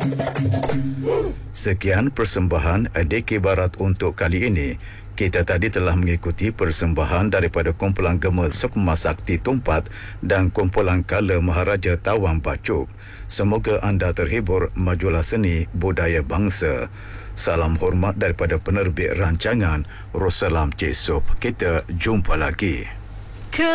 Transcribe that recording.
Sekian persembahan ADK Barat untuk kali ini. Kita tadi telah mengikuti persembahan daripada kumpulan Gema Sukma Sakti Tumpat dan kumpulan Kala Maharaja Tawang Bacuk. Semoga anda terhibur majulah seni budaya bangsa. Salam hormat daripada penerbit rancangan Rosalam Cik Sop. Kita jumpa lagi.